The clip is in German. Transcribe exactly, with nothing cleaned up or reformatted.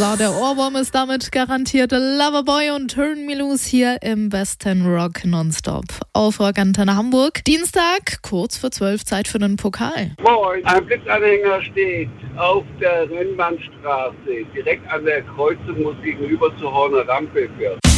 So, der Ohrwurm ist damit garantiert. Loverboy und Turn Me Loose hier im Western Rock Nonstop auf Rock Antenne Hamburg. Dienstag, kurz vor zwölf, Zeit für den Pokal. Moin, ein Blitzanhänger steht auf der Rennbahnstraße, direkt an der Kreuzung, muss gegenüber zur Horner Rampe führen.